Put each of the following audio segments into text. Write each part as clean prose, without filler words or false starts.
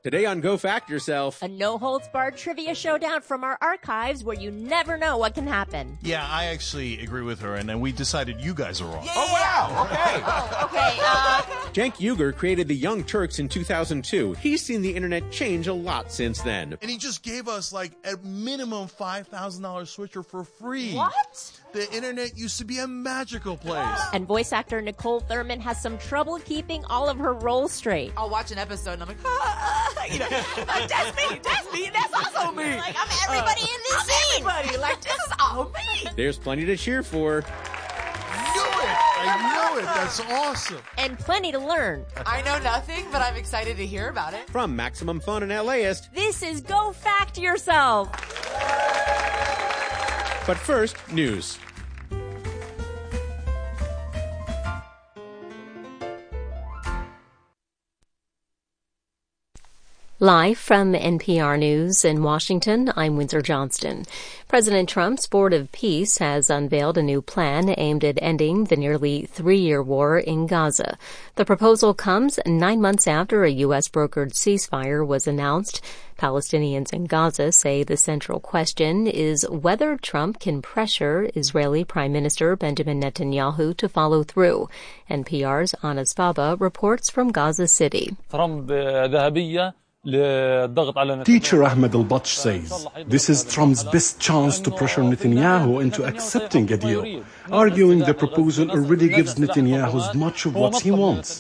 Today on Go Fact Yourself. A no-holds-barred trivia showdown from our archives where you never know what can happen. Yeah, I actually agree with her, and then we decided you guys are wrong. Yeah. Oh, wow. Okay. Cenk Uygur created the Young Turks in 2002. He's seen the internet change a lot since then. And he just gave us, like, a minimum $5,000 switcher for free. What? The internet used to be a magical place. And voice actor Nicole Thurman has some trouble keeping all of her roles straight. I'll watch an episode and I'm like, that's me, that's also me. Like, I'm everybody in this scene. Everybody, like, this is all me. There's plenty to cheer for. I knew it. That's awesome. And plenty to learn. I know nothing, but I'm excited to hear about it. From Maximum Fun and LAist, this is Go Fact Yourself. But first, news. Live from NPR News in Washington, I'm Windsor Johnston. President Trump's Board of Peace has unveiled a new plan aimed at ending the nearly 3-year war in Gaza. The proposal comes 9 months after a U.S.-brokered ceasefire was announced. Palestinians in Gaza say the central question is whether Trump can pressure Israeli Prime Minister Benjamin Netanyahu to follow through. NPR's Anas Baba reports from Gaza City. Teacher Ahmed al-Batsh says this is Trump's best chance to pressure Netanyahu into accepting a deal, arguing the proposal already gives Netanyahu much of what he wants.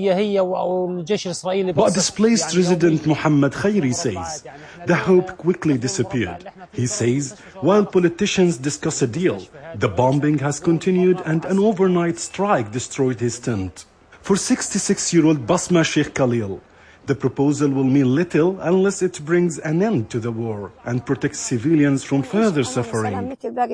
But displaced resident Mohammed Khairi says the hope quickly disappeared. He says while politicians discuss a deal, the bombing has continued and an overnight strike destroyed his tent. For 66-year-old Basma Sheikh Khalil, the proposal will mean little unless it brings an end to the war and protects civilians from further suffering.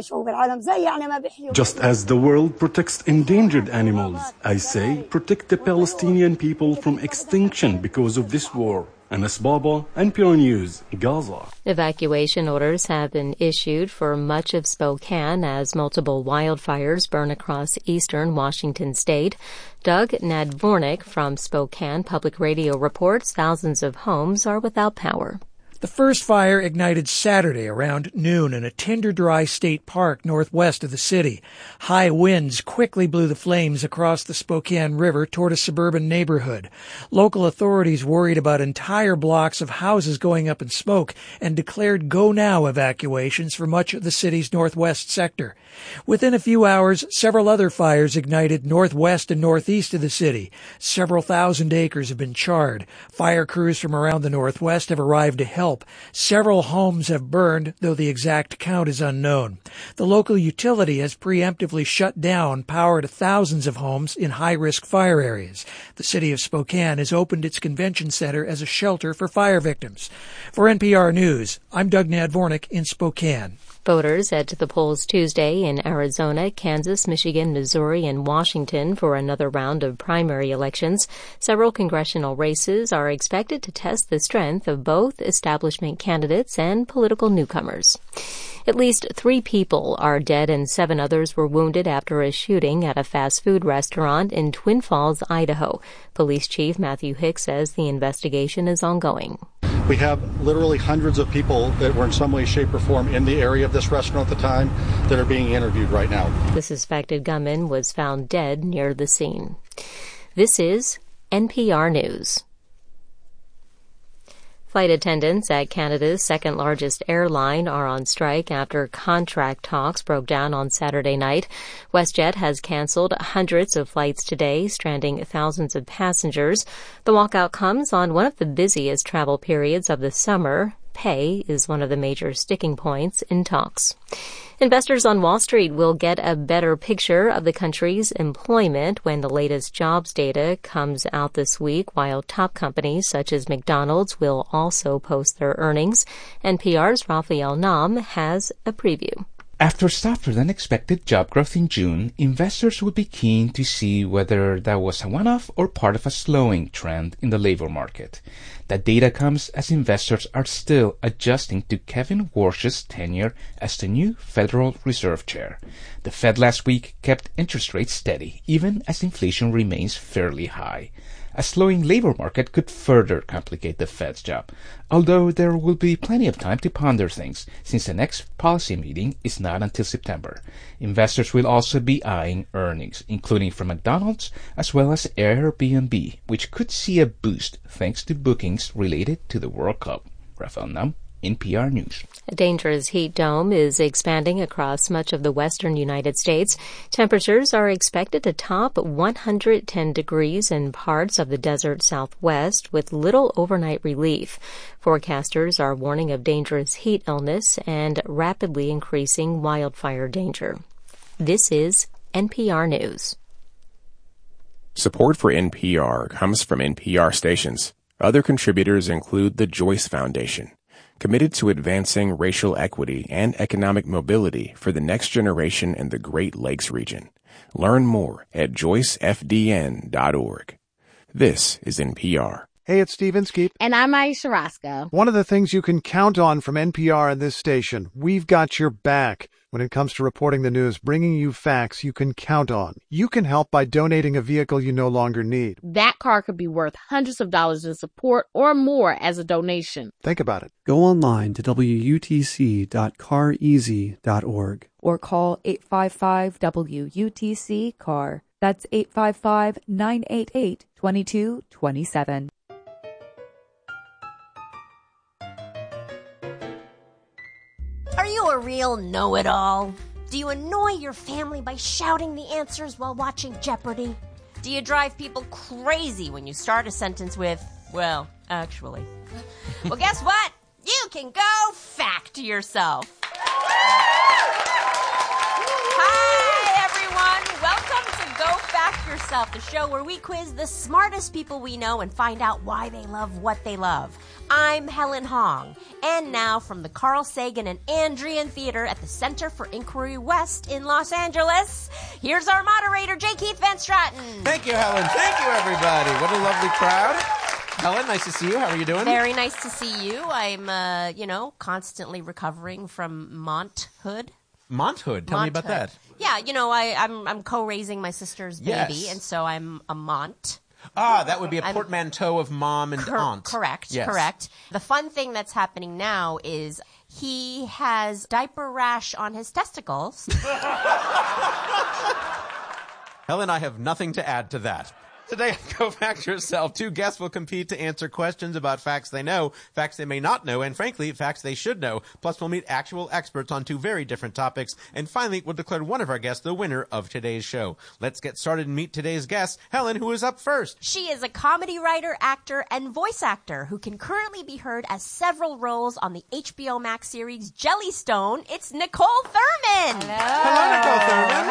Just as the world protects endangered animals, I say protect the Palestinian people from extinction because of this war. Anas Baba, NPR News, Gaza. Evacuation orders have been issued for much of Spokane as multiple wildfires burn across eastern Washington state. Doug Nadvornik from Spokane Public Radio reports thousands of homes are without power. The first fire ignited Saturday around noon in a tinder-dry state park northwest of the city. High winds quickly blew the flames across the Spokane River toward a suburban neighborhood. Local authorities worried about entire blocks of houses going up in smoke and declared go-now evacuations for much of the city's northwest sector. Within a few hours, several other fires ignited northwest and northeast of the city. Several thousand acres have been charred. Fire crews from around the northwest have arrived to help. Several homes have burned, though the exact count is unknown. The local utility has preemptively shut down power to thousands of homes in high-risk fire areas. The city of Spokane has opened its convention center as a shelter for fire victims. For NPR News, I'm Doug Nadvornik in Spokane. Voters head to the polls Tuesday in Arizona, Kansas, Michigan, Missouri, and Washington for another round of primary elections. Several congressional races are expected to test the strength of both establishment candidates and political newcomers. At least 3 people are dead and 7 others were wounded after a shooting at a fast food restaurant in Twin Falls, Idaho. Police Chief Matthew Hicks says the investigation is ongoing. We have literally hundreds of people that were in some way, shape, or form in the area of this restaurant at the time that are being interviewed right now. The suspected gunman was found dead near the scene. This is NPR News. Flight attendants at Canada's second-largest airline are on strike after contract talks broke down on Saturday night. WestJet has canceled hundreds of flights today, stranding thousands of passengers. The walkout comes on one of the busiest travel periods of the summer. Pay is one of the major sticking points in talks. Investors on Wall Street will get a better picture of the country's employment when the latest jobs data comes out this week, while top companies such as McDonald's will also post their earnings. NPR's Raphael Nam has a preview. After softer-than-expected job growth in June, investors will be keen to see whether that was a one-off or part of a slowing trend in the labor market. That data comes as investors are still adjusting to Kevin Warsh's tenure as the new Federal Reserve Chair. The Fed last week kept interest rates steady, even as inflation remains fairly high. A slowing labor market could further complicate the Fed's job, although there will be plenty of time to ponder things, since the next policy meeting is not until September. Investors will also be eyeing earnings, including from McDonald's as well as Airbnb, which could see a boost thanks to bookings related to the World Cup. Rafael Nam, NPR News. A dangerous heat dome is expanding across much of the western United States. Temperatures are expected to top 110 degrees in parts of the desert Southwest with little overnight relief. Forecasters are warning of dangerous heat illness and rapidly increasing wildfire danger. This is NPR News. Support for NPR comes from NPR stations. Other contributors include the Joyce Foundation, committed to advancing racial equity and economic mobility for the next generation in the Great Lakes region. Learn more at joycefdn.org. This is NPR. Hey, it's Steve Inskeep. And I'm Aisha Roscoe. One of the things you can count on from NPR and this station, we've got your back. When it comes to reporting the news, bringing you facts you can count on. You can help by donating a vehicle you no longer need. That car could be worth hundreds of dollars in support or more as a donation. Think about it. Go online to wutc.careasy.org. Or call 855-WUTC-CAR. That's 855-988-2227. Are you a real know-it-all? Do you annoy your family by shouting the answers while watching Jeopardy? Do you drive people crazy when you start a sentence with, well, actually? Well, guess what? You can go fact yourself. Hi, everyone. Welcome to Go Fact Yourself, the show where we quiz the smartest people we know and find out why they love what they love. I'm Helen Hong, and now from the Carl Sagan and Andrean Theater at the Center for Inquiry West in Los Angeles, here's our moderator, J. Keith Van Straten. Thank you, Helen. Thank you, everybody. What a lovely crowd. Helen, nice to see you. How are you doing? Very nice to see you. I'm, constantly recovering from monthood. Monthood? Tell me about that. Yeah, I'm co-raising my sister's baby, and so I'm a mont. Ah, that would be a portmanteau of mom and aunt. Correct, yes. Correct. The fun thing that's happening now is he has diaper rash on his testicles. Helen, I have nothing to add to that. Today on Go Fact Yourself, two guests will compete to answer questions about facts they know, facts they may not know, and frankly, facts they should know. Plus, we'll meet actual experts on two very different topics. And finally, we'll declare one of our guests the winner of today's show. Let's get started and meet today's guest, Helen, who is up first. She is a comedy writer, actor, and voice actor who can currently be heard as several roles on the HBO Max series Jellystone. It's Nicole Thurman. Hello, Nicole Thurman.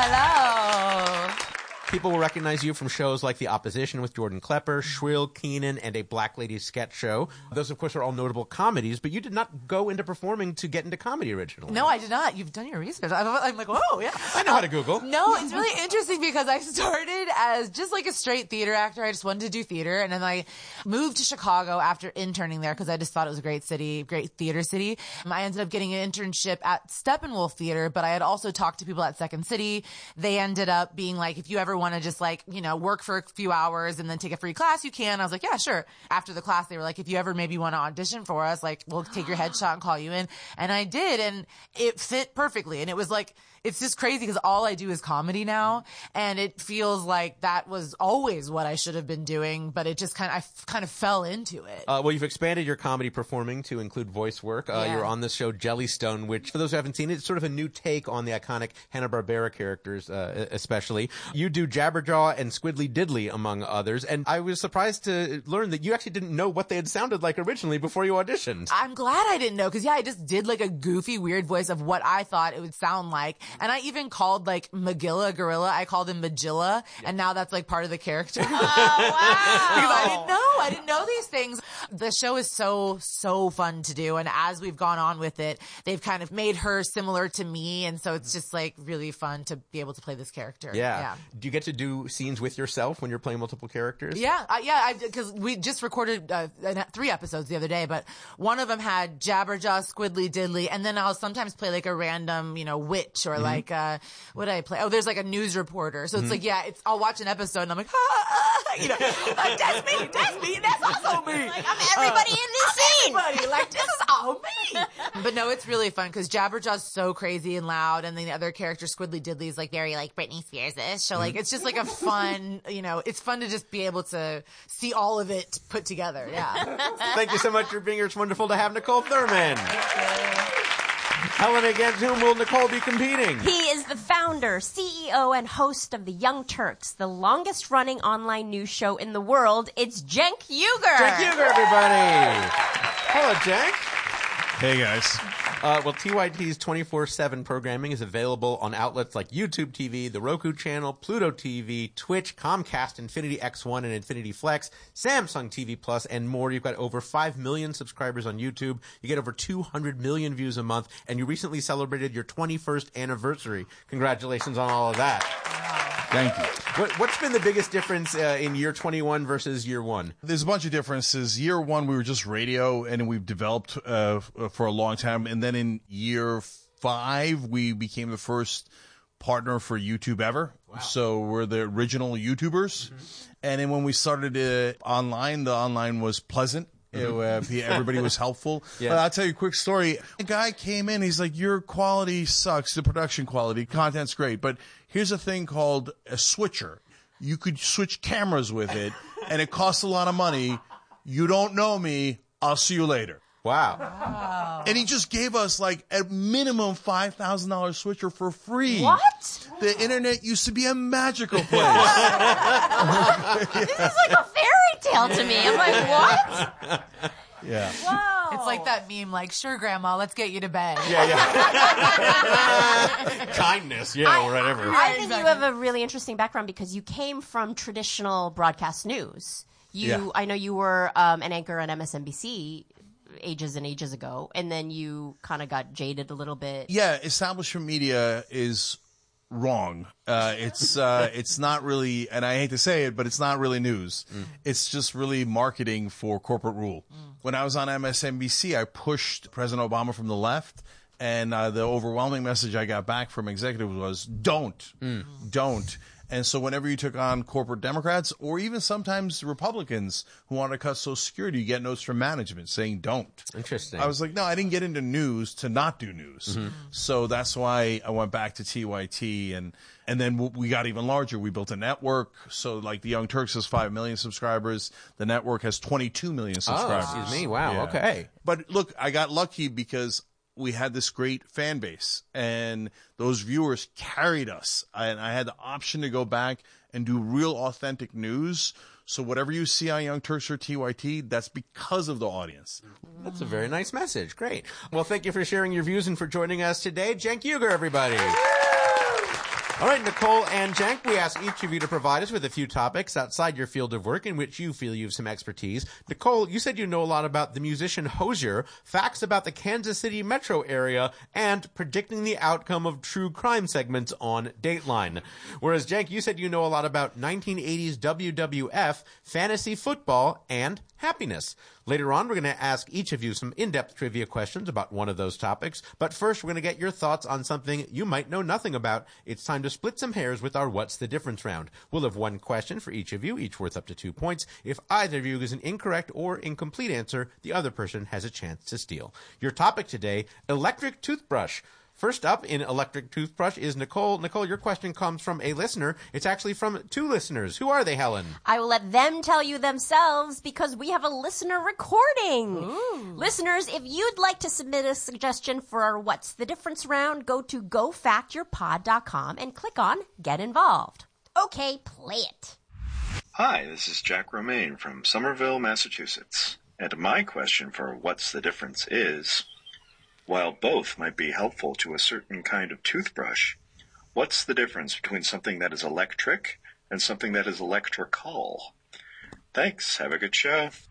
Hello. People will recognize you from shows like The Opposition with Jordan Klepper, Shrill, Keenan, and A Black Lady Sketch Show. Those, of course, are all notable comedies, but you did not go into performing to get into comedy originally. No, I did not. You've done your research. I'm like, whoa, yeah. I know how to Google. No, it's really interesting because I started as just like a straight theater actor. I just wanted to do theater. And then I moved to Chicago after interning there because I just thought it was a great city, great theater city. I ended up getting an internship at Steppenwolf Theater, but I had also talked to people at Second City. They ended up being like, if you ever want to just work for a few hours and then take a free class, you can. I was like, yeah, sure. After the class, they were like, if you ever maybe want to audition for us, like, we'll take your headshot and call you in. And I did, and it fit perfectly. And it was like, it's just crazy because all I do is comedy now, and it feels like that was always what I should have been doing, but it just I kind of fell into it. Well, you've expanded your comedy performing to include voice work. Yeah. You're on this show Jellystone, which, for those who haven't seen it, it's sort of a new take on the iconic Hanna-Barbera characters, especially. You do Jabberjaw and Squiddly Diddly, among others, and I was surprised to learn that you actually didn't know what they had sounded like originally before you auditioned. I'm glad I didn't know, because I just did like a goofy, weird voice of what I thought it would sound like. And I even called like Magilla Gorilla, I called him Magilla, and now that's like part of the character. Oh, wow. Because I didn't know these things. The show is so fun to do, and as we've gone on with it, they've kind of made her similar to me, and so it's just like really fun to be able to play this character. Yeah. Do you get to do scenes with yourself when you're playing multiple characters? Yeah, because we just recorded 3 episodes the other day, but one of them had Jabberjaw, Squiddly Diddly, and then I'll sometimes play like a random, witch or like what did I play? Oh, there's like a news reporter. So it's like, I'll watch an episode and I'm like, Like, that's me, that's also me. Like, I'm everybody in this scene. Everybody, like, this is all me. But no, it's really fun because Jabberjaw's so crazy and loud, and then the other character, Squiddly Diddly's like very like Britney Spears-ish. So like, it's just like a fun, it's fun to just be able to see all of it put together. Yeah. Thank you so much for being here. It's wonderful to have Nicole Thurman. Helen, against whom will Nicole be competing? He is the founder, CEO, and host of the Young Turks, the longest-running online news show in the world. It's Cenk Uygur. Cenk Uygur, everybody. Hello, Cenk. Hey, guys. Well, TYT's 24/7 programming is available on outlets like YouTube TV, the Roku channel, Pluto TV, Twitch, Comcast, Infinity X1 and Infinity Flex, Samsung TV Plus, and more. You've got over 5 million subscribers on YouTube. You get over 200 million views a month, and you recently celebrated your 21st anniversary. Congratulations on all of that. Thank you. What's been the biggest difference in year 21 versus year 1? There's a bunch of differences. Year 1, we were just radio, and we've developed for a long time. And then in year 5, we became the first partner for YouTube ever. Wow. So we're the original YouTubers. Mm-hmm. And then when we started online, the online was pleasant. Everybody was helpful. Yeah. I'll tell you a quick story. A guy came in, he's like, your quality sucks, the production quality, content's great, but here's a thing called a switcher. You could switch cameras with it, and it costs a lot of money. You don't know me, I'll see you later. Wow. And he just gave us like a minimum $5,000 switcher for free. What? The internet used to be a magical place. This is like a fairy tale to me. I'm like, what? Yeah. Whoa. It's like that meme, like, sure, Grandma, let's get you to bed. Yeah. Kindness, or whatever. I think you have a really interesting background because you came from traditional broadcast news. I know you were an anchor on MSNBC ages and ages ago, and then you kind of got jaded a little bit. Yeah, establishment media is wrong. It's not really, and I hate to say it, but it's not really news. It's just really marketing for corporate rule. When I was on MSNBC, I pushed President Obama from the left, and the overwhelming message I got back from executives was, don't. And so whenever you took on corporate Democrats or even sometimes Republicans who wanted to cut Social Security, you get notes from management saying don't. Interesting. I was like, no, I didn't get into news to not do news. Mm-hmm. So that's why I went back to TYT. And then we got even larger. We built a network. So like the Young Turks has 5 million subscribers. The network has 22 million subscribers. Oh, excuse me. Wow. Yeah. Okay. But look, I got lucky because we had this great fan base, and those viewers carried us. And I had the option to go back and do real authentic news. So whatever you see on Young Turks or TYT, that's because of the audience. That's a very nice message. Great. Well, thank you for sharing your views and for joining us today. Cenk Uygur, everybody. All right, Nicole and Cenk, we ask each of you to provide us with a few topics outside your field of work in which you feel you have some expertise. Nicole, you said you know a lot about the musician Hozier, facts about the Kansas City metro area, and predicting the outcome of true crime segments on Dateline. Whereas, Cenk, you said you know a lot about 1980s WWF, fantasy football, and happiness. Later on, we're going to ask each of you some in-depth trivia questions about one of those topics. But first, we're going to get your thoughts on something you might know nothing about. It's time to split some hairs with our What's the Difference round. We'll have one question for each of you, each worth up to 2 points. If either of you gives an incorrect or incomplete answer, the other person has a chance to steal. Your topic today, electric toothbrush. First up in electric toothbrush is Nicole. Nicole, your question comes from a listener. It's actually from 2 listeners. Who are they, Helen? I will let them tell you themselves because we have a listener recording. Ooh. Listeners, if you'd like to submit a suggestion for our What's the Difference round, go to gofactyourpod.com and click on Get Involved. Okay, play it. Hi, this is Jack Romaine from Somerville, Massachusetts. And my question for What's the Difference is, while both might be helpful to a certain kind of toothbrush, what's the difference between something that is electric and something that is electrical? Thanks. Have a good show.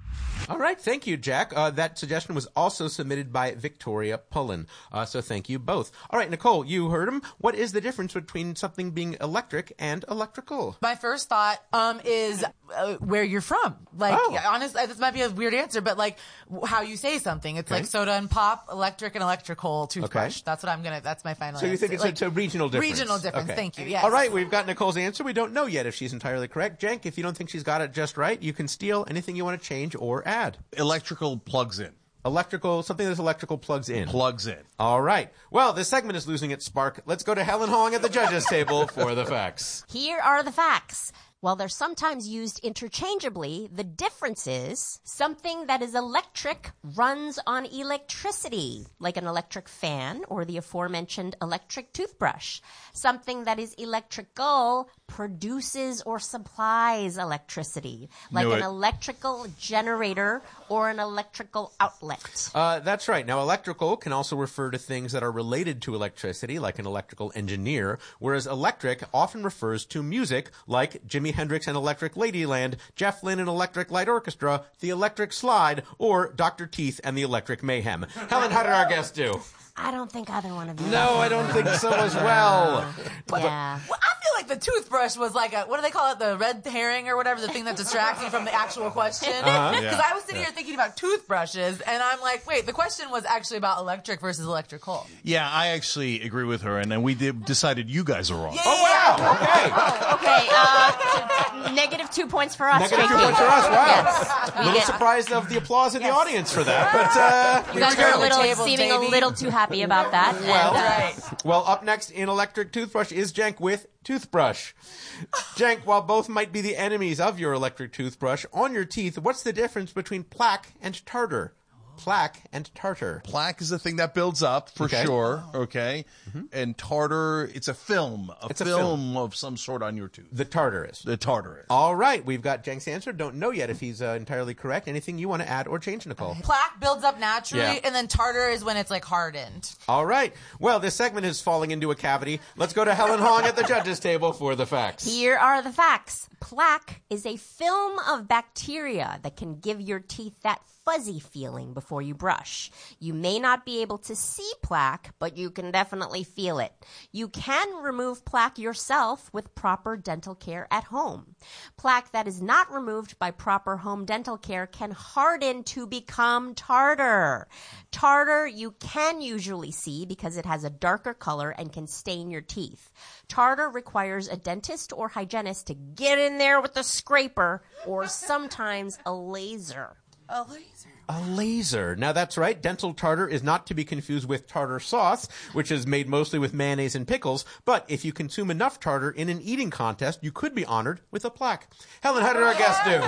All right. Thank you, Jack. That suggestion was also submitted by Victoria Pullen. So thank you both. All right, Nicole, you heard him. What is the difference between something being electric and electrical? My first thought is where you're from. Like, honestly, this might be a weird answer, but like how you say something. It's like soda and pop, electric and electrical toothbrush. That's what that's my final answer. So you think it's a regional difference? Regional difference. Thank you. Yes. All right, we've got Nicole's answer. We don't know yet if she's entirely correct. Jenk, if you don't think she's got it just right, you can steal anything you want to change or add. Electrical plugs in. Electrical, something that's electrical plugs in. Plugs in. All right. Well, this segment is losing its spark. Let's go to Helen Hong at the judges' table for the facts. Here are the facts. While they're sometimes used interchangeably, the difference is something that is electric runs on electricity, like an electric fan or the aforementioned electric toothbrush. Something that is electrical produces or supplies electricity, like an electrical generator or an electrical outlet. That's right. Now, electrical can also refer to things that are related to electricity, like an electrical engineer, whereas electric often refers to music, like Jimi Hendrix and Electric Ladyland, Jeff Lynne and Electric Light Orchestra, The Electric Slide, or Dr. Teeth and The Electric Mayhem. Helen, how did our guests do? I don't think either one of you. No, I don't think so as well. Yeah. Well, I feel like the toothbrush was like what do they call it? The red herring or whatever, the thing that distracts you from the actual question. Because I was sitting here thinking about toothbrushes, and I'm like, wait, the question was actually about electric versus electrical. Yeah, I actually agree with her, and then we decided you guys are wrong. Yeah. Oh, wow. Okay. -2 points for us. -2 points for us. Wow. Yes. A little surprised of the applause in the audience for that, but you guys are seeming a little too happy about that. Well, up next in Electric Toothbrush is Jenk with Toothbrush. Jenk, while both might be the enemies of your electric toothbrush, on your teeth, what's the difference between plaque and tartar? Plaque and tartar. Plaque is the thing that builds up, for sure, okay? Mm-hmm. And tartar, it's a film. It's a film of some sort on your tooth. The tartar is. The tartar is. All right, we've got Jenk's answer. Don't know yet if he's entirely correct. Anything you want to add or change, Nicole? Plaque builds up naturally, and then tartar is when it's like hardened. All right. Well, this segment is falling into a cavity. Let's go to Helen Hong at the judges' table for the facts. Here are the facts. Plaque is a film of bacteria that can give your teeth that fuzzy feeling before you brush. You may not be able to see plaque, but you can definitely feel it. You can remove plaque yourself with proper dental care at home. Plaque that is not removed by proper home dental care can harden to become tartar. Tartar you can usually see because it has a darker color and can stain your teeth. Tartar requires a dentist or hygienist to get in there with a scraper or sometimes a laser. A laser. A laser. Now, that's right. Dental tartar is not to be confused with tartar sauce, which is made mostly with mayonnaise and pickles. But if you consume enough tartar in an eating contest, you could be honored with a plaque. Helen, how did our guests do?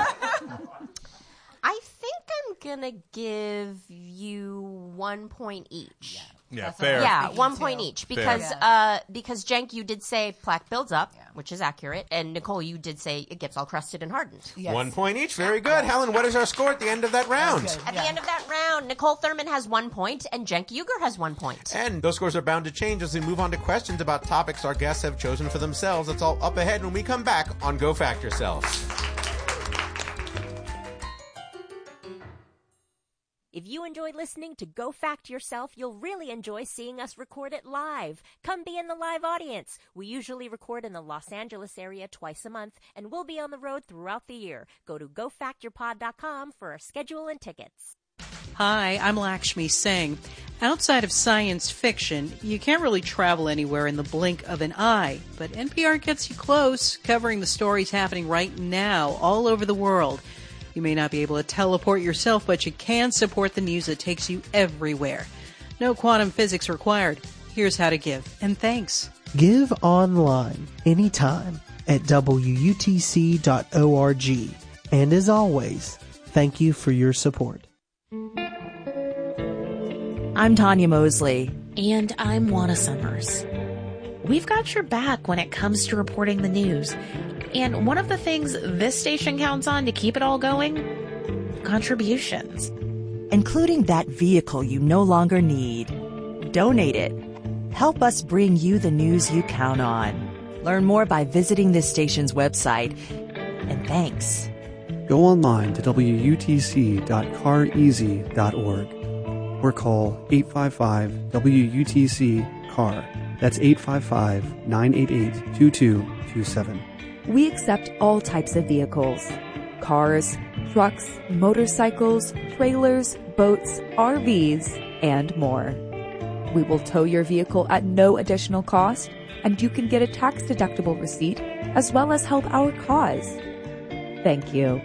I think I'm going to give you 1 point each. Yeah, fair. Yeah, 1 point each because Jenk, you did say plaque builds up, which is accurate, and Nicole, you did say it gets all crusted and hardened. Yes. 1 point each. Very good. Helen, what is our score at the end of that round? At the end of that round, Nicole Thurman has 1 point and Jenk Uger has 1 point. And those scores are bound to change as we move on to questions about topics our guests have chosen for themselves. That's all up ahead when we come back on Go Fact Yourself. If you enjoyed listening to Go Fact Yourself, you'll really enjoy seeing us record it live. Come be in the live audience. We usually record in the Los Angeles area twice a month, and we'll be on the road throughout the year. Go to GoFactYourPod.com for our schedule and tickets. Hi, I'm Lakshmi Singh. Outside of science fiction, you can't really travel anywhere in the blink of an eye, but NPR gets you close, covering the stories happening right now all over the world. You may not be able to teleport yourself, but you can support the news that takes you everywhere. No quantum physics required. Here's how to give. And thanks. Give online, anytime, at WUTC.org. And as always, thank you for your support. I'm Tanya Mosley. And I'm Juana Summers. We've got your back when it comes to reporting the news. And one of the things this station counts on to keep it all going? Contributions. Including that vehicle you no longer need. Donate it. Help us bring you the news you count on. Learn more by visiting this station's website. And thanks. Go online to wutc.careasy.org or call 855-WUTC-CAR. That's 855-988-2227. We accept all types of vehicles. Cars, trucks, motorcycles, trailers, boats, RVs, and more. We will tow your vehicle at no additional cost, and you can get a tax-deductible receipt as well as help our cause. Thank you.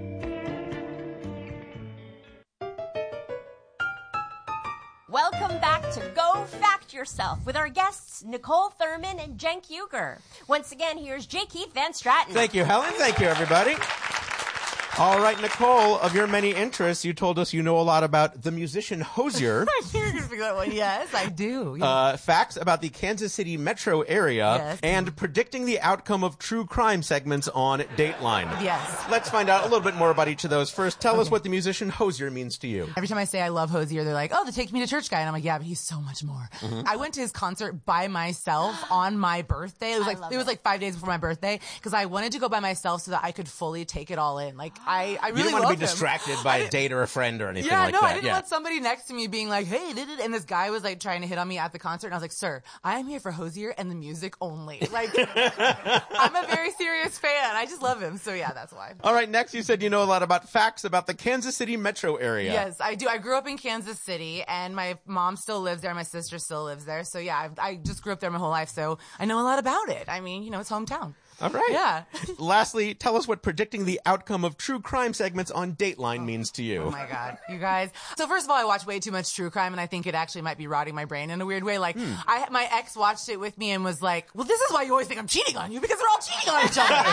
Welcome back to Go Fact Yourself with our guests Nicole Thurman and Cenk Uygur. Once again, here's J. Keith Van Straten. Thank you, Helen. Thank you, everybody. All right, Nicole, of your many interests, you told us you know a lot about the musician Hozier. Yes, I do. Facts about the Kansas City metro area, and predicting the outcome of true crime segments on Dateline. Yes. Let's find out a little bit more about each of those. First, tell us what the musician Hozier means to you. Every time I say I love Hozier, they're like, oh, the Take Me to Church guy. And I'm like, yeah, but he's so much more. I went to his concert by myself on my birthday. It was like 5 days before my birthday because I wanted to go by myself so that I could fully take it all in. Like, I really you didn't want to be him. distracted by a date or a friend or anything like that. I didn't want somebody next to me being like, hey, and this guy was like trying to hit on me at the concert. And I was like, sir, I am here for Hozier and the music only. Like, I'm a very serious fan. I just love him. So yeah, that's why. All right, next you said you know a lot about facts about the Kansas City metro area. Yes, I do. I grew up in Kansas City and my mom still lives there. My sister still lives there. So yeah, I just grew up there my whole life. So I know a lot about it. I mean, it's hometown. All right. Yeah. Lastly, tell us what predicting the outcome of true crime segments on Dateline means to you. Oh my God, you guys. So first of all, I watch way too much true crime and I think it actually might be rotting my brain in a weird way. Like my ex watched it with me and was like, well, this is why you always think I'm cheating on you because they're all cheating on each other.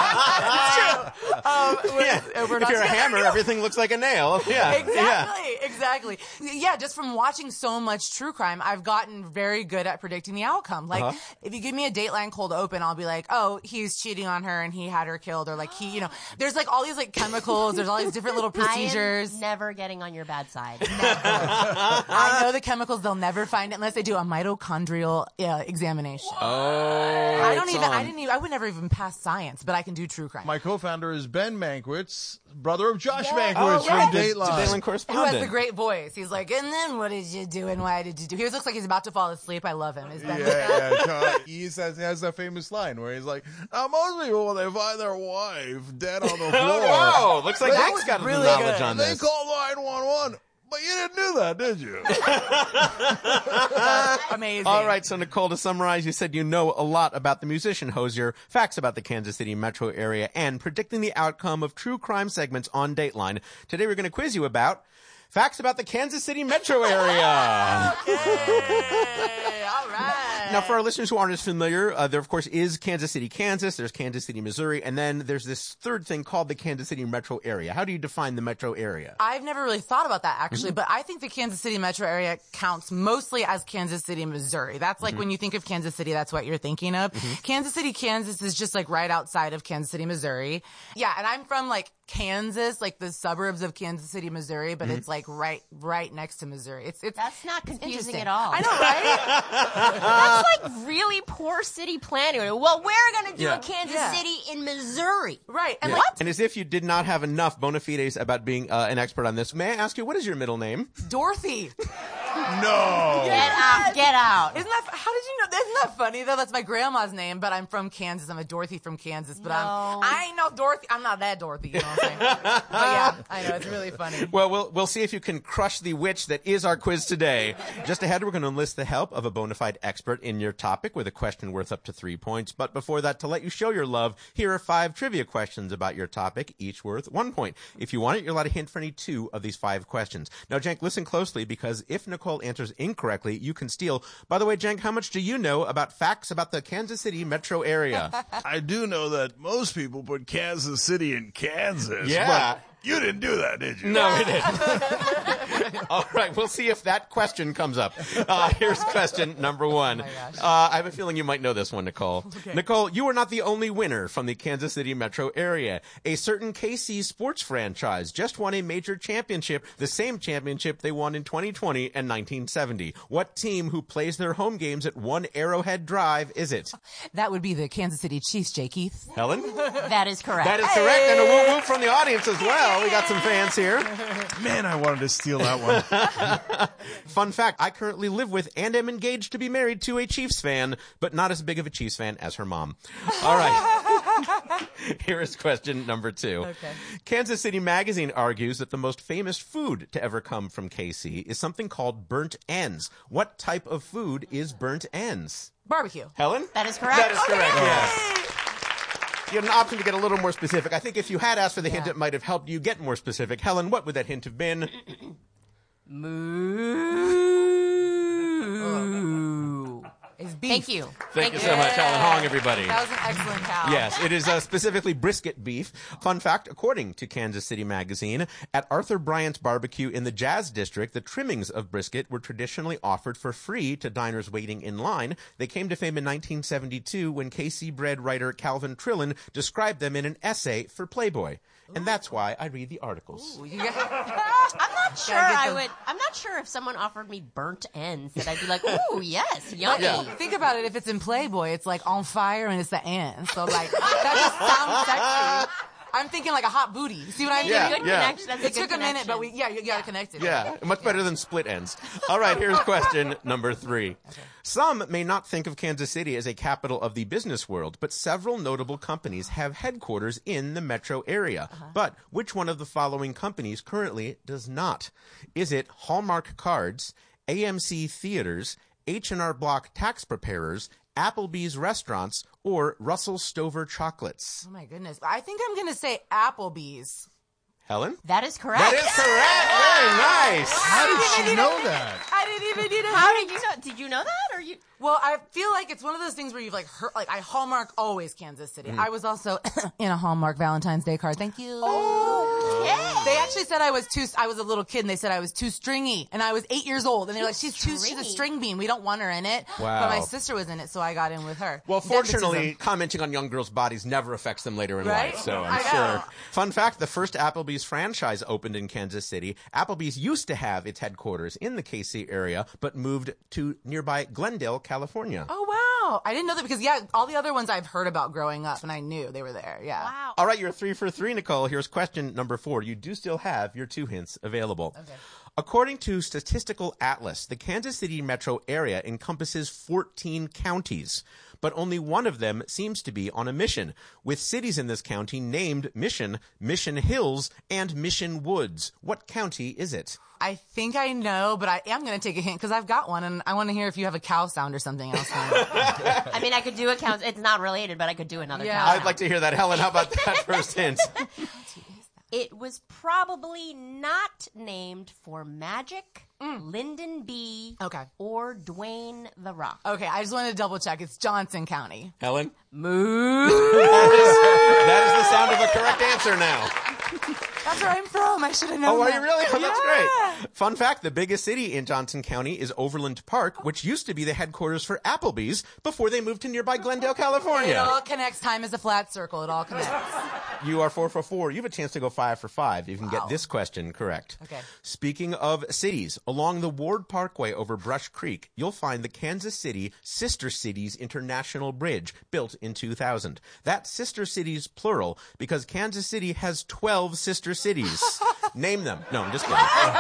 It's true. If you're a hammer, everything looks like a nail. Yeah. Exactly. Yeah, just from watching so much true crime, I've gotten very good at predicting the outcome. Like if you give me a Dateline cold open, I'll be like, oh, he's cheating on her and he had her killed, or like there's like all these like chemicals, there's all these different little procedures. I am never getting on your bad side. Never. I know the chemicals, they'll never find it unless they do a mitochondrial examination. Oh, I would never even pass science, but I can do true crime. My co-founder is Ben Mankiewicz, brother of Josh Mankiewicz from Dateline. Dateline correspondent. Who has the great voice. He's like, and then what did you do and why did you do? He looks like he's about to fall asleep. I love him. Is Ben he has that famous line where he's like, most people, when they find their wife dead on the floor. Oh, looks like Jake's got really knowledge on this. They call 911. But you didn't do that, did you? Amazing. All right, so Nicole, to summarize, you said you know a lot about the musician Hozier, facts about the Kansas City metro area, and predicting the outcome of true crime segments on Dateline. Today we're going to quiz you about facts about the Kansas City metro area. Okay, all right. Now, for our listeners who aren't as familiar, there, of course, is Kansas City, Kansas. There's Kansas City, Missouri. And then there's this third thing called the Kansas City metro area. How do you define the metro area? I've never really thought about that, actually. But I think the Kansas City metro area counts mostly as Kansas City, Missouri. That's like when you think of Kansas City, that's what you're thinking of. Kansas City, Kansas is just like right outside of Kansas City, Missouri. Yeah, and I'm from like Kansas, like the suburbs of Kansas City, Missouri, but it's like right next to Missouri. That's not confusing at all. I know, right? That's like really poor city planning. Well, we're going to do a Kansas City in Missouri. Right. And what? And as if you did not have enough bona fides about being an expert on this, may I ask you, what is your middle name? Dorothy. No. Get out. Isn't that, how did you know? Isn't that funny though? That's my grandma's name, but I'm from Kansas. I'm a Dorothy from Kansas, but I ain't no Dorothy. I'm not that Dorothy, you know what I'm saying? But yeah, I know. It's really funny. Well, we'll see if you can crush the witch that is our quiz today. Just ahead, we're going to enlist the help of a bona fide expert in your topic with a question worth up to 3 points. But before that, to let you show your love, here are 5 trivia questions about your topic, each worth 1 point. If you want it, you're allowed a hint for any 2 of these 5 questions. Now, Cenk, listen closely, because if Nicole answers incorrectly, you can steal. By the way, Cenk, how much do you know about facts about the Kansas City metro area? I do know that most people put Kansas City in Kansas. Yeah. You didn't do that, did you? No, we didn't. All right, we'll see if that question comes up. Here's question number 1. I have a feeling you might know this one, Nicole. Okay. Nicole, you are not the only winner from the Kansas City metro area. A certain KC sports franchise just won a major championship, the same championship they won in 2020 and 1970. What team who plays their home games at One Arrowhead Drive is it? That would be the Kansas City Chiefs, Jay Keith. Helen? That is correct. That is correct, and a woo-woo from the audience as well. We got some fans here. Man, I wanted to steal that one. Fun fact, I currently live with and am engaged to be married to a Chiefs fan, but not as big of a Chiefs fan as her mom. All right. Here is question number 2. Okay. Kansas City Magazine argues that the most famous food to ever come from KC is something called burnt ends. What type of food is burnt ends? Barbecue. Helen? That is correct. That is correct, yes. You had an option to get a little more specific. I think if you had asked for the hint, it might have helped you get more specific. Helen, what would that hint have been? Moo. It's beef. Thank you. Thank you so much, Helen Hong, everybody. That was an excellent cow. Yes, it is specifically brisket beef. Fun fact, according to Kansas City Magazine, at Arthur Bryant's Barbecue in the Jazz District, the trimmings of brisket were traditionally offered for free to diners waiting in line. They came to fame in 1972 when KC Bread writer Calvin Trillin described them in an essay for Playboy. And that's why I read the articles. I'm not sure I would. I'm not sure if someone offered me burnt ends that I'd be like, ooh, yes, yummy. Yeah. Think about it. If it's in Playboy, it's like on fire and it's the end. So like that just sounds sexy. I'm thinking like a hot booty. See what I mean? Yeah, Good yeah. connection. That's It took a minute, but you got to connect it. Yeah, much better than split ends. All right, here's question number 3. Okay. Some may not think of Kansas City as a capital of the business world, but several notable companies have headquarters in the metro area. But which one of the following companies currently does not? Is it Hallmark Cards, AMC Theaters, H&R Block Tax Preparers, Applebee's Restaurants, or Russell Stover Chocolates? Oh my goodness. I think I'm going to say Applebee's. Helen? That is correct. That is correct. Very nice. How did she know that? I didn't even need a How hint. did you know? Did you know that, or you? Well, I feel like it's one of those things where you've like heard, like I Hallmark always Kansas City. I was also in a Hallmark Valentine's Day card. Thank you. Okay. They actually said I was a little kid and they said I was too stringy and I was 8 years old and they're like, she's a string bean. We don't want her in it. Wow. But my sister was in it, so I got in with her. Well, fortunately, Nepotism. commenting on young girls' bodies never affects them later in Right? life, so I I'm know. sure. Fun fact, the first Applebee's franchise opened in Kansas City. Applebee's used to have its headquarters in the KC area, but moved to nearby Glendale, California. Oh, wow. I didn't know that because, all the other ones I've heard about growing up and I knew they were there. Yeah. Wow. All right, you're 3 for 3, Nicole. Here's question number 4. You do still have your 2 hints available. Okay. According to Statistical Atlas, the Kansas City metro area encompasses 14 counties, but only one of them seems to be on a mission, with cities in this county named Mission, Mission Hills, and Mission Woods. What county is it? I think I know, but I am going to take a hint because I've got one and I want to hear if you have a cow sound or something else. I mean, I could do a count. It's not related, but I could do another count. I'd like to hear that. Helen, how about that first hint? It was probably not named for Magic, Lyndon B. or Dwayne The Rock. Okay, I just wanted to double check. It's Johnson County. Helen? Moo. That is the sound of a correct answer now. That's where I'm from. I should have known. Oh, are that. you really? Oh, that's Yeah. great. Fun fact, the biggest city in Johnson County is Overland Park, which used to be the headquarters for Applebee's before they moved to nearby Glendale, It California. all connects. Time is a flat circle. It all connects. You are 4 for 4. You have a chance to go 5 for 5. You can get this question correct. Okay. Speaking of cities, along the Ward Parkway over Brush Creek, you'll find the Kansas City Sister Cities International Bridge, built in 2000. That's Sister Cities plural because Kansas City has 12 sister cities. Name them. No, I'm just kidding.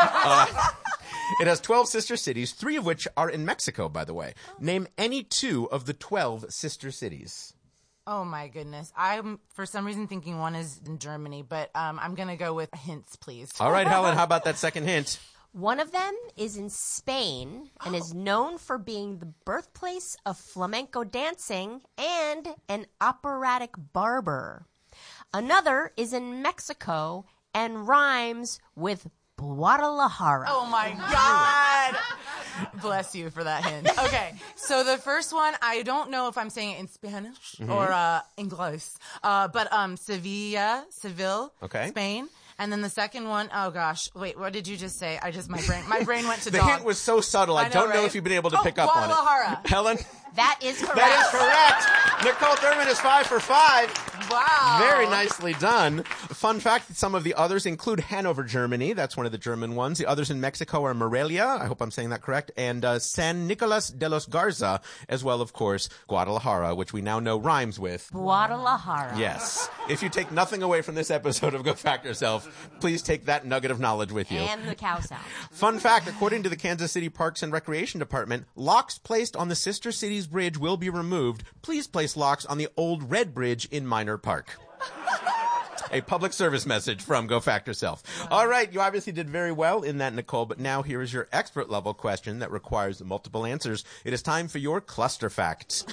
It has 12 sister cities, 3 of which are in Mexico, by the way. Name any 2 of the 12 sister cities. Oh my goodness. I'm for some reason thinking one is in Germany, but I'm going to go with hints, please. All right, Helen, how about that second hint? One of them is in Spain and is known for being the birthplace of flamenco dancing and an operatic barber. Another is in Mexico and rhymes with Guadalajara. Oh my God. Bless you for that hint. Okay, so the first one, I don't know if I'm saying it in Spanish or English, but Seville, Okay. Spain. And then the second one, oh gosh, wait, what did you just say? My brain went to The dog. hint was so subtle, I don't know if you've been able to pick up on it. Guadalajara. Helen? That is correct. That is correct. Nicole Thurman is 5 for 5. Wow. Very nicely done. Fun fact, some of the others include Hanover, Germany. That's one of the German ones. The others in Mexico are Morelia, I hope I'm saying that correct, and San Nicolas de los Garza, as well, of course, Guadalajara, which we now know rhymes with Guadalajara. Yes. If you take nothing away from this episode of Go Fact Yourself, please take that nugget of knowledge with you. And the cow sound. Fun fact, according to the Kansas City Parks and Recreation Department, locks placed on the Sister Cities Bridge will be removed. Please place locks on the Old Red Bridge in Minor Park. A public service message from Go Fact Yourself. All right, you obviously did very well in that, Nicole, but now here is your expert level question that requires multiple answers. It is time for your cluster facts.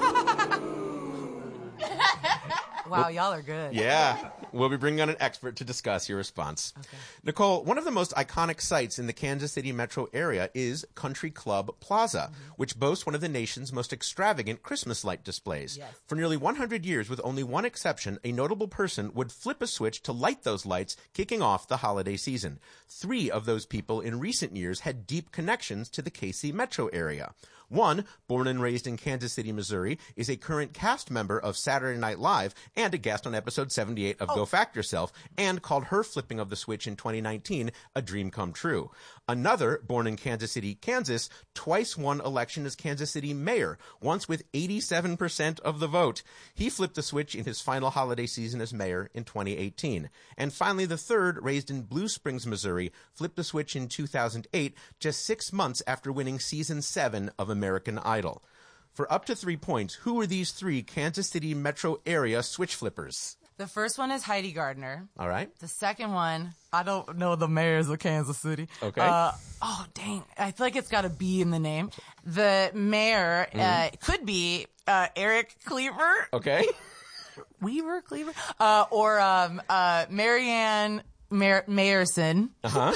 Wow, y'all are good. Yeah. We'll be bringing on an expert to discuss your response. Okay. Nicole, one of the most iconic sites in the Kansas City metro area is Country Club Plaza, which boasts one of the nation's most extravagant Christmas light displays. Yes. For nearly 100 years, with only one exception, a notable person would flip a switch to light those lights, kicking off the holiday season. 3 of those people in recent years had deep connections to the KC metro area. One, born and raised in Kansas City, Missouri, is a current cast member of Saturday Night Live and a guest on episode 78 of Go Fact Yourself, and called her flipping of the switch in 2019 a dream come true. Another, born in Kansas City, Kansas, twice won election as Kansas City mayor, once with 87% of the vote. He flipped the switch in his final holiday season as mayor in 2018. And finally, the third, raised in Blue Springs, Missouri, flipped the switch in 2008, just 6 months after winning season 7 of American Idol. For up to 3 points, who are these 3 Kansas City metro area switch flippers? The first one is Heidi Gardner. All right. The second one, I don't know the mayors of Kansas City. Okay. Oh, dang. I feel like it's got a B in the name. The mayor could be Eric Cleaver. Okay. Weaver, Cleaver? Or Marianne Mayerson. Uh-huh.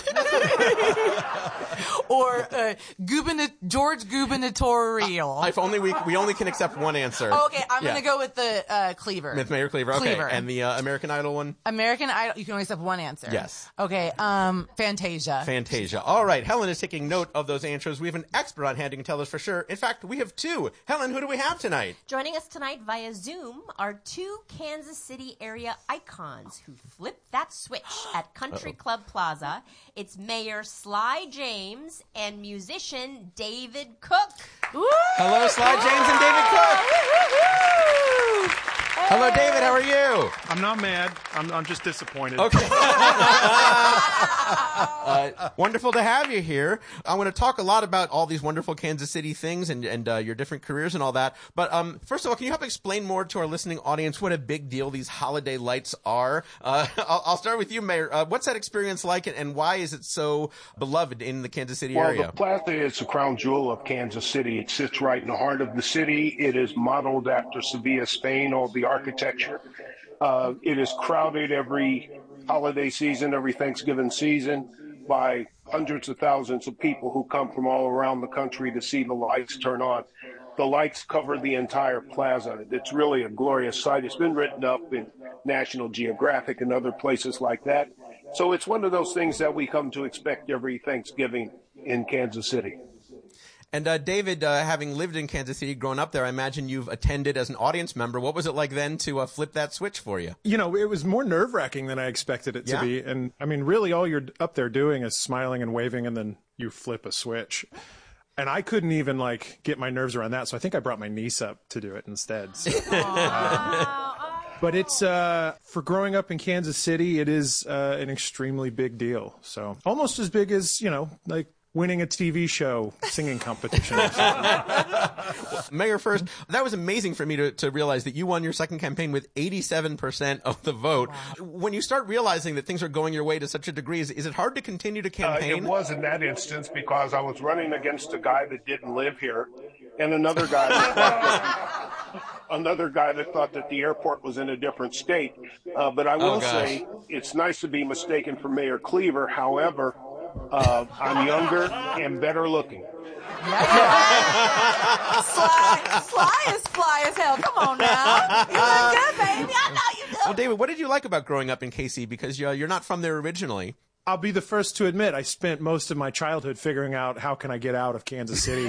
Or George Gubernatorial. If only we only can accept one answer. Oh, okay, I'm going to go with the Cleaver. With Mayor Cleaver. Okay. Cleaver. And the American Idol one? American Idol, you can only accept one answer. Yes. Okay, Fantasia. Fantasia. All right, Helen is taking note of those answers. We have an expert on hand who can tell us for sure. In fact, we have 2. Helen, who do we have tonight? Joining us tonight via Zoom are 2 Kansas City area icons who flipped that switch at Country Club Plaza. It's Mayor Sly James and musician David Cook. Woo! Hello, Sly James and David Cook. Hello, David. How are you? I'm not mad. I'm just disappointed. Okay. Wonderful to have you here. I want to talk a lot about all these wonderful Kansas City things and your different careers and all that. But first of all, can you help explain more to our listening audience what a big deal these holiday lights are? I'll start with you, Mayor. What's that experience like, and why is it so beloved in the Kansas City area? Well, the plaza is the crown jewel of Kansas City. It sits right in the heart of the city. It is modeled after Sevilla, Spain, all the architecture. It is crowded every holiday season, every Thanksgiving season, by hundreds of thousands of people who come from all around the country to see the lights turn on. The lights cover the entire plaza. It's really a glorious sight. It's been written up in National Geographic and other places like that. So it's one of those things that we come to expect every Thanksgiving in Kansas City. And David, having lived in Kansas City, grown up there, I imagine you've attended as an audience member. What was it like then to flip that switch for you? You know, it was more nerve-wracking than I expected it to be. And, I mean, really all you're up there doing is smiling and waving, and then you flip a switch. And I couldn't even, get my nerves around that, so I think I brought my niece up to do it instead. So, but it's, for growing up in Kansas City, it is an extremely big deal. So almost as big as, winning a TV show singing competition or something. Mayor, first, that was amazing for me to realize that you won your second campaign with 87% of the vote. Wow. When you start realizing that things are going your way to such a degree, is it hard to continue to campaign? It was in that instance because I was running against a guy that didn't live here and another guy that thought that the airport was in a different state. But I will say it's nice to be mistaken for Mayor Cleaver. However, I'm younger and better looking. Sly is fly as hell. Come on now. You look good, baby. I know you do. Well, David, what did you like about growing up in KC? Because you're not from there originally. I'll be the first to admit I spent most of my childhood figuring out how can I get out of Kansas City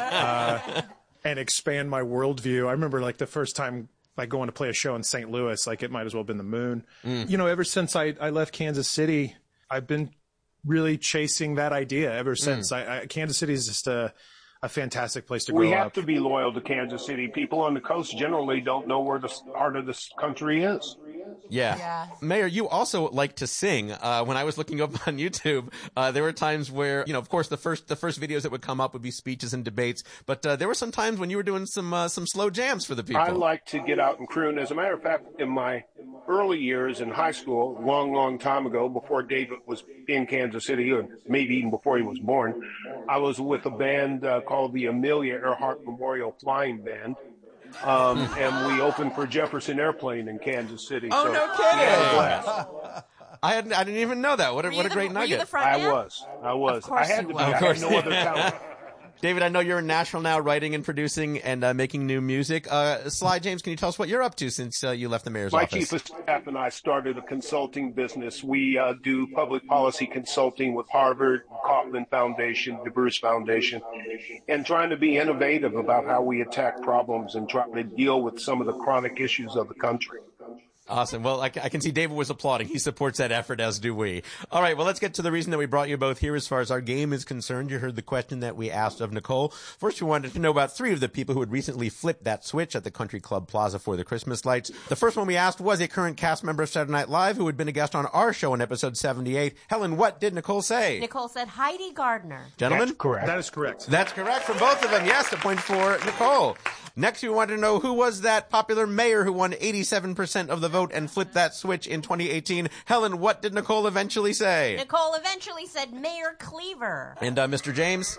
and expand my worldview. I remember like the first time like going to play a show in St. Louis, like it might as well have been the moon. You know, ever since I left Kansas City, I've been really chasing that idea ever since. Kansas City is just a fantastic place to grow up. We have to be loyal to Kansas City. People on the coast generally don't know where the heart of this country is. Yeah. Mayor, you also like to sing. When I was looking up on YouTube, there were times where, you know, of course, the first videos that would come up would be speeches and debates, but there were some times when you were doing some slow jams for the people. I like to get out and croon. As a matter of fact, in my early years in high school, long time ago, before David was in Kansas City, or maybe even before he was born, I was with a band called the Amelia Earhart Memorial Flying Band. And we opened for Jefferson Airplane in Kansas City. Oh, so no kidding! We had a blast. I didn't even know that. What a great nugget! Were you the front man? I was. I had to be. I had no other talent. David, I know you're in Nashville now, writing and producing and making new music. Sly James, can you tell us what you're up to since you left the mayor's office? My chief of staff and I started a consulting business. We do public policy consulting with Harvard, Kaufman Foundation, the Bruce Foundation, and trying to be innovative about how we attack problems and try to deal with some of the chronic issues of the country. Awesome. Well, I can see David was applauding. He supports that effort, as do we. All right. Well, let's get to the reason that we brought you both here as far as our game is concerned. You heard the question that we asked of Nicole. First, we wanted to know about 3 of the people who had recently flipped that switch at the Country Club Plaza for the Christmas lights. The first one we asked was a current cast member of Saturday Night Live who had been a guest on our show in episode 78. Helen, what did Nicole say? Nicole said Heidi Gardner. Gentlemen? That's correct. That is correct. That's correct from both of them. Yes, a point for Nicole. Next, we wanted to know who was that popular mayor who won 87% of the vote and flipped that switch in 2018. Helen, what did Nicole eventually say? Nicole eventually said Mayor Cleaver. And Mr. James?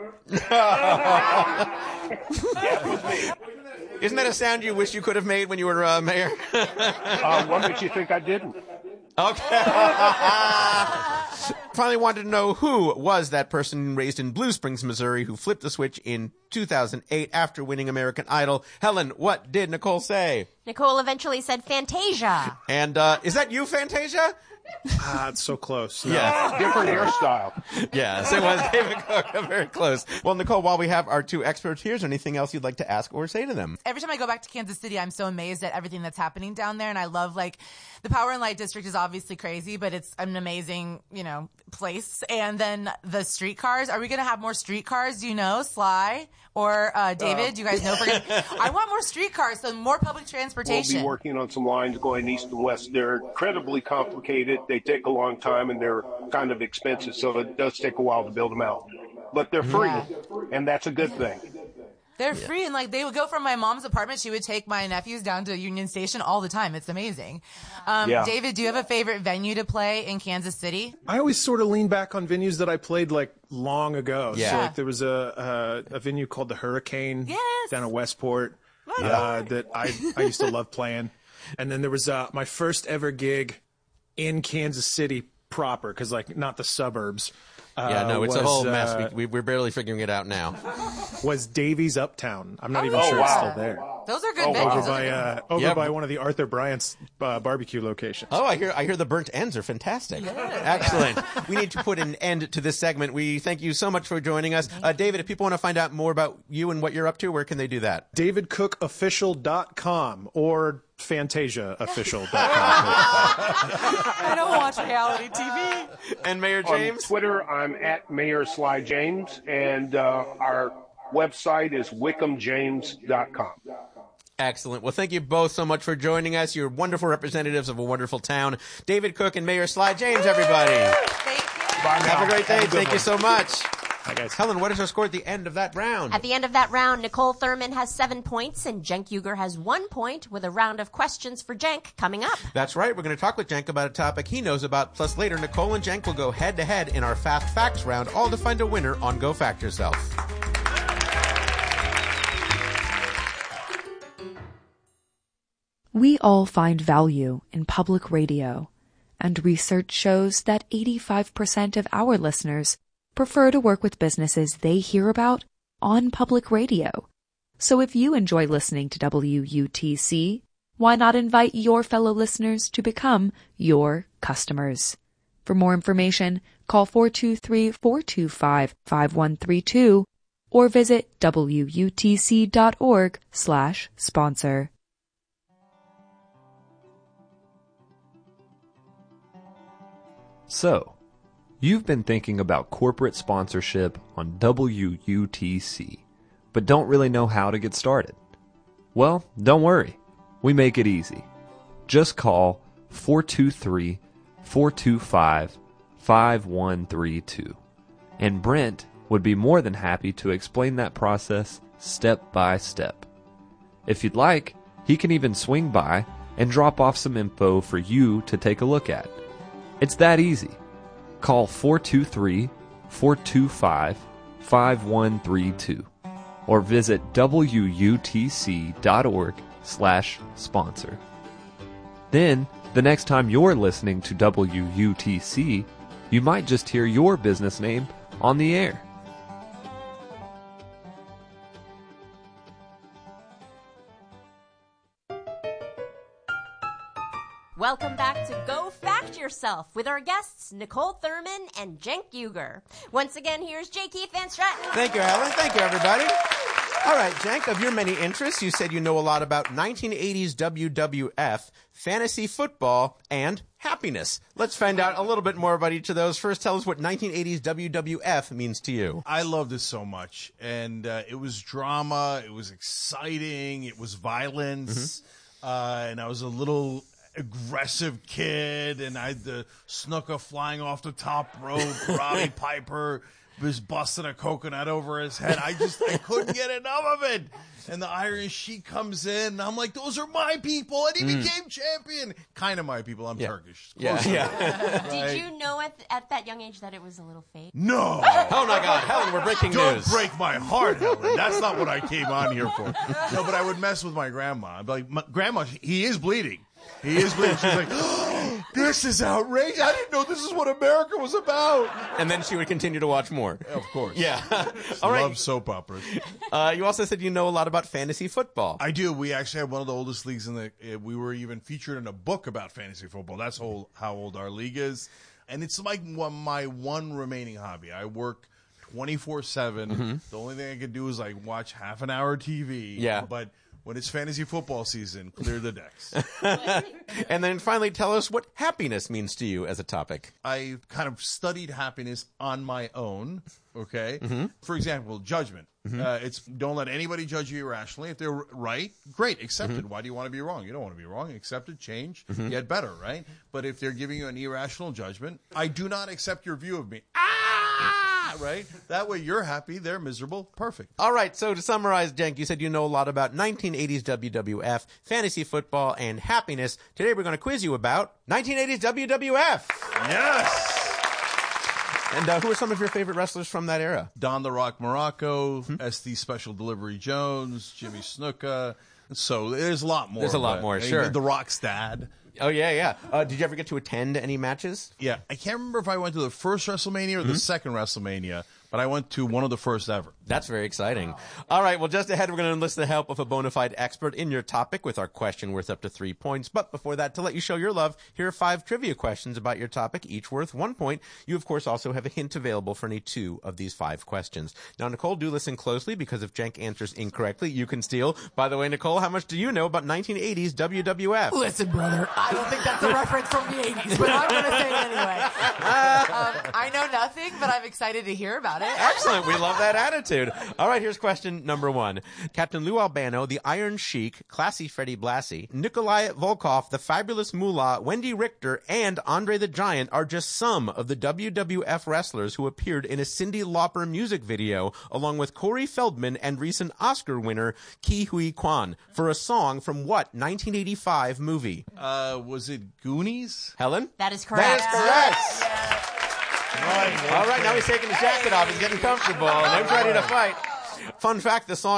Isn't that a sound you wish you could have made when you were mayor? What makes you think I didn't? Okay. Finally wanted to know who was that person raised in Blue Springs, Missouri, who flipped the switch in 2008 after winning American Idol. Helen, what did Nicole say? Nicole eventually said Fantasia. And is that you, Fantasia? It's so close. No. Yeah. Different hairstyle. Yes, it was David Cook. Very close. Well, Nicole, while we have our 2 experts here, is there anything else you'd like to ask or say to them? Every time I go back to Kansas City, I'm so amazed at everything that's happening down there. And I love, like, the Power and Light District is obviously crazy, but it's an amazing, place. And then the streetcars. Are we going to have more streetcars? Do you know, Sly or David? Do you guys know? I want more streetcars, so more public transportation. We'll be working on some lines going east and west. They're incredibly complicated. They take a long time, and they're kind of expensive, so it does take a while to build them out. But they're free, and that's a good thing. They're free, and like they would go from my mom's apartment. She would take my nephews down to Union Station all the time. It's amazing. David, do you have a favorite venue to play in Kansas City? I always sort of lean back on venues that I played like long ago. Yeah. So like there was a venue called the Hurricane down in Westport that I used to love playing. And then there was my first ever gig in Kansas City proper, because like not the suburbs. It's a whole mess. We're barely figuring it out now. Was Davies Uptown. I'm not even sure it's still there. Those are good venues. Over by one of the Arthur Bryant's barbecue locations. Oh, I hear the burnt ends are fantastic. Excellent. We need to put an end to this segment. We thank you so much for joining us. David, if people want to find out more about you and what you're up to, where can they do that? DavidCookOfficial.com or FantasiaOfficial.com. I don't watch reality TV. And Mayor James? On Twitter, I'm at Mayor Sly James, and our website is wickhamjames.com. Excellent. Well, thank you both so much for joining us. You're wonderful representatives of a wonderful town. David Cook and Mayor Sly James, everybody. Thank you. Bye now. Have a great day. Have a good Thank you one. so much. Hi, guys. Helen, what is our score at the end of that round? At the end of that round, Nicole Thurman has 7 points and Cenk Uygur has 1 point, with a round of questions for Cenk coming up. That's right. We're going to talk with Cenk about a topic he knows about. Plus, later, Nicole and Cenk will go head-to-head in our Fast Facts round, all to find a winner on Go Fact Yourself. We all find value in public radio, and research shows that 85% of our listeners prefer to work with businesses they hear about on public radio. So if you enjoy listening to WUTC, why not invite your fellow listeners to become your customers? For more information, call 423-425-5132 or visit wutc.org/sponsor. So, you've been thinking about corporate sponsorship on WUTC, but don't really know how to get started. Well, don't worry. We make it easy. Just call 423-425-5132, and Brent would be more than happy to explain that process step by step. If you'd like, he can even swing by and drop off some info for you to take a look at. It's that easy. Call 423-425-5132 or visit wutc.org/sponsor. Then, the next time you're listening to WUTC, you might just hear your business name on the air. Welcome back to Go Fact Yourself with our guests, Nicole Thurman and Cenk Uygur. Once again, here's J. Keith Van Stratton. Thank you, Helen. Thank you, everybody. All right, Cenk, of your many interests, you said you know a lot about 1980s WWF, fantasy football, and happiness. Let's find out a little bit more about each of those. First, tell us what 1980s WWF means to you. I loved it so much. And it was drama. It was exciting. It was violence. And I was a little aggressive kid, and I had the Snooker flying off the top rope. Roddy Piper was busting a coconut over his head. I couldn't get enough of it. And the Iron Sheik comes in, and I'm like, those are my people, and he became champion. Kind of my people. I'm Turkish. Did you know at that young age that it was a little fake? No. Oh, my God. Helen, we're breaking news. Don't break my heart, Helen. That's not what I came on here for. No, but I would mess with my grandma. I'd be like, Grandma, he is bleeding. He is bleeding. She's like, oh, this is outrageous. I didn't know this is what America was about. And then she would continue to watch more. Of course. Yeah. All right. Love soap operas. You also said you know a lot about fantasy football. I do. We actually have one of the oldest leagues we were even featured in a book about fantasy football. That's how old our league is. And it's like my one remaining hobby. I work 24/7. The only thing I can do is like watch half an hour TV. Yeah. But when it's fantasy football season, clear the decks. And then finally, tell us what happiness means to you as a topic. I kind of studied happiness on my own, okay? For example, judgment. It's don't let anybody judge you irrationally. If they're right, great, accept it. Why do you want to be wrong? You don't want to be wrong. Accept it, change, get better, right? But if they're giving you an irrational judgment, I do not accept your view of me. Right? That way you're happy, they're miserable. Perfect. All right, so to summarize, Cenk, you said you know a lot about 1980s WWF, fantasy football, and happiness. Today we're going to quiz you about 1980s WWF. Yes! And who are some of your favorite wrestlers from that era? Don the Rock Morocco, SD Special Delivery Jones, Jimmy Snuka. So there's a lot more. There's a lot more, sure. The Rock's dad. Oh, yeah. Did you ever get to attend any matches? Yeah. I can't remember if I went to the first WrestleMania or the second WrestleMania, but I went to one of the first ever. That's very exciting. All right, well, just ahead, we're going to enlist the help of a bona fide expert in your topic with our question worth up to 3 points. But before that, to let you show your love, here are 5 trivia questions about your topic, each worth 1 point. You, of course, also have a hint available for any 2 of these 5 questions. Now, Nicole, do listen closely, because if Cenk answers incorrectly, you can steal. By the way, Nicole, how much do you know about 1980s WWF? Listen, brother, I don't think that's a reference from the 80s, but I'm going to say it anyway. I know nothing, but I'm excited to hear about it. Excellent. We love that attitude. All right, here's question number 1. Captain Lou Albano, the Iron Sheik, Classy Freddie Blassie, Nikolai Volkov, the Fabulous Moolah, Wendy Richter, and Andre the Giant are just some of the WWF wrestlers who appeared in a Cyndi Lauper music video, along with Corey Feldman and recent Oscar winner Ke Huy Quan, for a song from what 1985 movie? Was it Goonies? Helen? That is correct. That is correct. All right, now he's taking his jacket off. He's getting comfortable, and he's ready to fight. Fun fact, the song